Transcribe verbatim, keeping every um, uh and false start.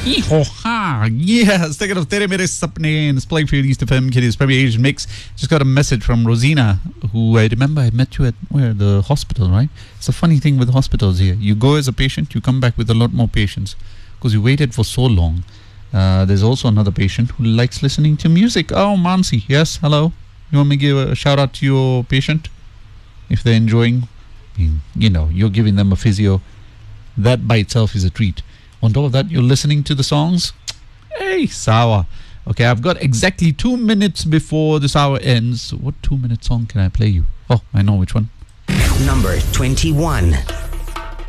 Yeehaw! Yes, thinking of Tere Mere Sapne and it's playing for you East F M, Kitty's Premier Asian Mix. Just got a message from Rosina, who I remember I met you at where the hospital, right? It's a funny thing with hospitals here. You go as a patient, you come back with a lot more patients because you waited for so long. Uh, there's also another patient who likes listening to music. Oh, Mansi, yes, hello. You want me to give a shout out to your patient? If they're enjoying, you know, you're giving them a physio. That by itself is a treat. On top of that, you're listening to the songs. Hey, Sawa. Okay, I've got exactly two minutes before this hour ends. What two-minute song can I play you? Oh, I know which one. Number twenty-one.